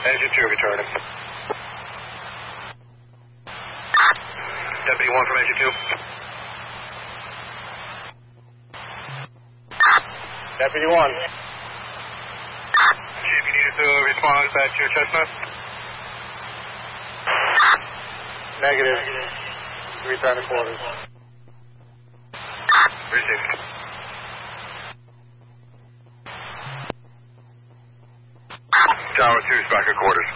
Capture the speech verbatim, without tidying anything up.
Engine two returning. Deputy one from engine two. Deputy one. Chief, you needed to respond back to your Chestnut? Negative. Return to quarters. Received. Tower two, back at quarters.